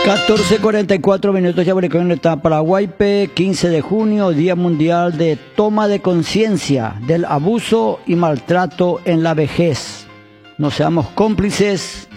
14:44 ya está Paraguay, 15 de junio, Día Mundial de Toma de Conciencia del Abuso y Maltrato en la Vejez. No seamos cómplices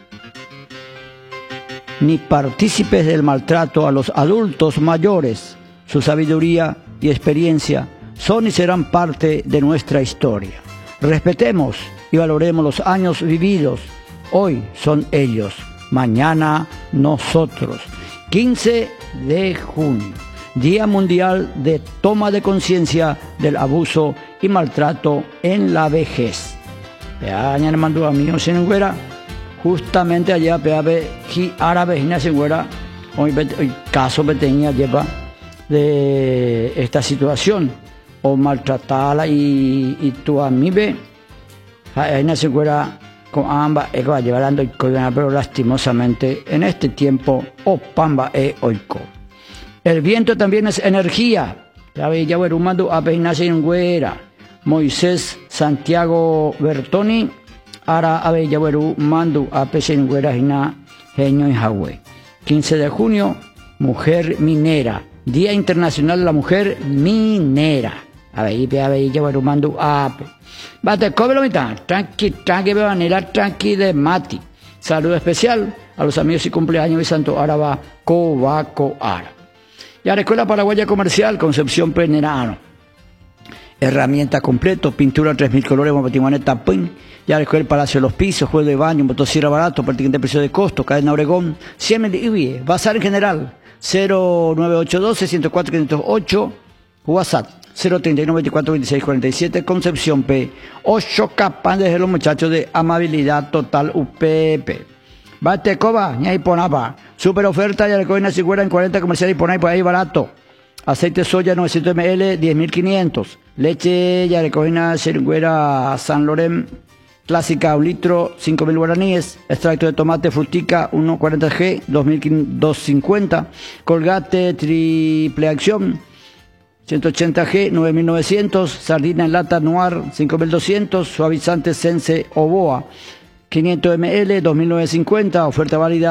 ni partícipes del maltrato a los adultos mayores. Su sabiduría y experiencia son y serán parte de nuestra historia. Respetemos y valoremos los años vividos. Hoy son ellos, mañana nosotros. 15 de junio, Día Mundial de Toma de Conciencia del Abuso y Maltrato en la Vejez. Mañana mandó a mí justamente allá árabe hoy caso que tenía lleva de esta situación o maltratarla y tu amibe ahí se fuera con ambas va llevando pero lastimosamente en este tiempo pamba oiko. El viento también es energía. Ya mando a peinarse en güera. Moisés Santiago Bertoni ara Abellaveru Mandu Apesengüera Hina Geño y Hawái. 15 de junio, Mujer Minera, Día Internacional de la Mujer Minera. Abellaveru Mandu Ape. Bate cobre lo mitad, tranqui de mati. Saludo especial a los amigos y cumpleaños de Santo Araba Cobaco Ara. Ya la Escuela Paraguaya Comercial Concepción Penerano. Herramienta completo, pintura 3000 colores, patimoneta, ya la Escuela Palacio de los Pisos, juego de baño, motosierra barato, prácticamente precio de costo, cadena Oregón, 100 de IBIE, bazar en general, 0982-104-508, WhatsApp, 039-24-26-47, Concepción P, 8 capas de los muchachos de Amabilidad Total UPP. Bate coba, ña Iponapa, super oferta, ya la Escuela Sigüera en 40 comercial Iponapa, por ahí barato. Aceite soya 900 ml, 10.500. Leche Yarecojina Sergüera San Loren clásica, 1 litro, 5.000 guaraníes. Extracto de tomate frutica 1.40G, 2.250. Colgate triple acción 180G, 9.900. Sardina en lata Noir 5.200. Suavizante Sense Oboa 500 ml, 2.950. Oferta válida